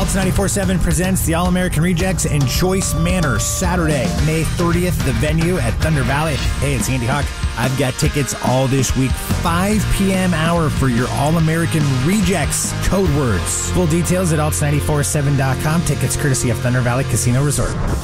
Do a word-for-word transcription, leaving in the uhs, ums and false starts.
Alts ninety-four point seven presents the All-American Rejects in Choice Manor, Saturday, May thirtieth, the venue at Thunder Valley. Hey, it's Andy Hawk. I've got tickets all this week, five p.m. hour for your All-American Rejects code words. Full details at alts nine four seven dot com. Tickets courtesy of Thunder Valley Casino Resort.